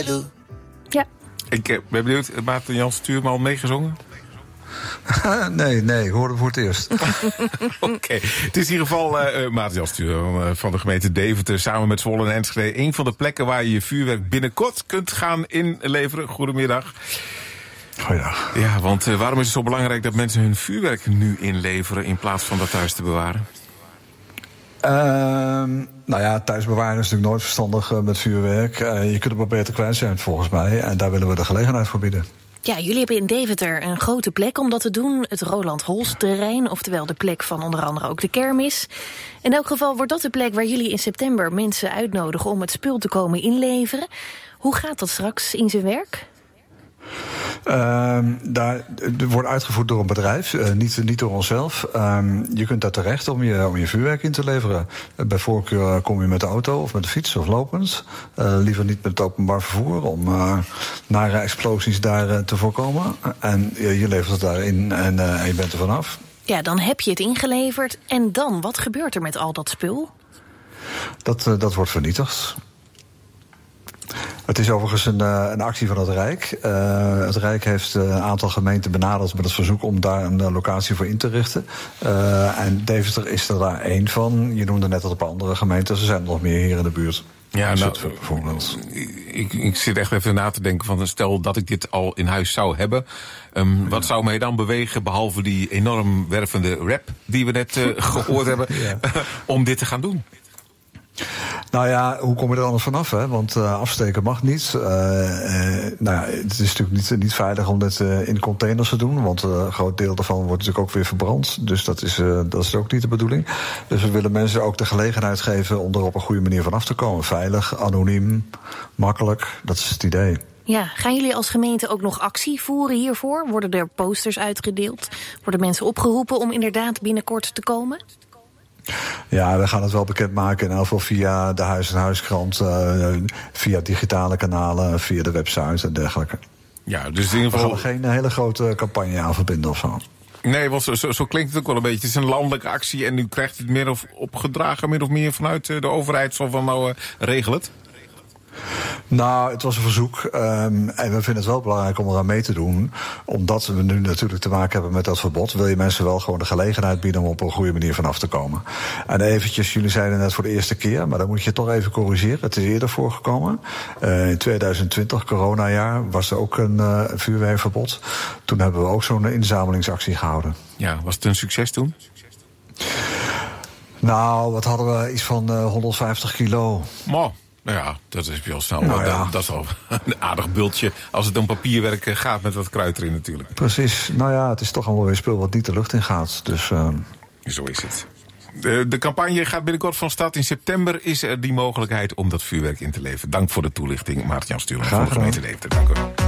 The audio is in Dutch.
Lelou. Ja. Ik ben benieuwd, Maarten Jansen Stuurman meegezongen? Nee, hoorde voor het eerst. Oké. Het is in ieder geval Maarten Jansen Stuurman van de gemeente Deventer... samen met Zwolle en Enschede. Een van de plekken waar je je vuurwerk binnenkort kunt gaan inleveren. Goedemiddag. Goeiedag. Ja, want waarom is het zo belangrijk dat mensen hun vuurwerk nu inleveren... in plaats van dat thuis te bewaren? Thuis bewaren is natuurlijk nooit verstandig met vuurwerk. Je kunt het maar beter kwijt zijn, volgens mij. En daar willen we de gelegenheid voor bieden. Ja, jullie hebben in Deventer een grote plek om dat te doen. Het Roland Holst-terrein, oftewel de plek van onder andere ook de kermis. In elk geval wordt dat de plek waar jullie in september mensen uitnodigen... om het spul te komen inleveren. Hoe gaat dat straks in zijn werk? Daar wordt uitgevoerd door een bedrijf, niet door onszelf. Je kunt daar terecht om je vuurwerk in te leveren. Bij voorkeur kom je met de auto of met de fiets of lopend. Liever niet met het openbaar vervoer om nare explosies daar te voorkomen. En je levert het daarin en je bent er vanaf. Ja, dan heb je het ingeleverd. En dan, wat gebeurt er met al dat spul? Dat wordt vernietigd. Het is overigens een actie van het Rijk. Het Rijk heeft een aantal gemeenten benaderd met het verzoek om daar een locatie voor in te richten. En Deventer is er daar één van. Je noemde net dat op andere gemeenten. Er zijn er nog meer hier in de buurt. Ja, ik zit echt even na te denken van... stel dat ik dit al in huis zou hebben... wat zou mij dan bewegen, behalve die enorm wervende rap... die we net gehoord hebben, om dit te gaan doen? Nou ja, hoe kom je er anders vanaf, hè? Want afsteken mag niet. Het is natuurlijk niet veilig om dit in containers te doen... want een groot deel daarvan wordt natuurlijk ook weer verbrand. Dus dat is ook niet de bedoeling. Dus we willen mensen ook de gelegenheid geven... om er op een goede manier vanaf te komen. Veilig, anoniem, makkelijk, dat is het idee. Ja, gaan jullie als gemeente ook nog actie voeren hiervoor? Worden er posters uitgedeeld? Worden mensen opgeroepen om inderdaad binnenkort te komen? Ja, we gaan het wel bekendmaken in elk geval via de Huis-en-Huiskrant... via digitale kanalen, via de website en dergelijke. Ja, dus in ieder geval... We gaan er geen hele grote campagne aan verbinden of zo. Nee, want zo klinkt het ook wel een beetje. Het is een landelijke actie en nu krijgt het meer opgedragen... min of meer vanuit de overheid van regel het? Nou, het was een verzoek. En we vinden het wel belangrijk om eraan mee te doen. Omdat we nu natuurlijk te maken hebben met dat verbod... wil je mensen wel gewoon de gelegenheid bieden... om op een goede manier vanaf te komen. En eventjes, jullie zeiden net voor de eerste keer... maar dan moet je toch even corrigeren. Het is eerder voorgekomen. In 2020, coronajaar, was er ook een vuurwerkverbod. Toen hebben we ook zo'n inzamelingsactie gehouden. Ja, was het een succes toen? Nou, wat hadden we? Iets van 150 kilo. Nou ja, dat is wel snel. Dat is al een aardig bultje als het om papierwerk gaat met wat kruid erin natuurlijk. Precies. Nou ja, het is toch allemaal weer spul wat niet de lucht in gaat. Dus, zo is het. De campagne gaat binnenkort van start. In september is er die mogelijkheid om dat vuurwerk in te leveren. Dank voor de toelichting, Maarten Jansen Stuurman van de gemeente Deventer. Dank u wel.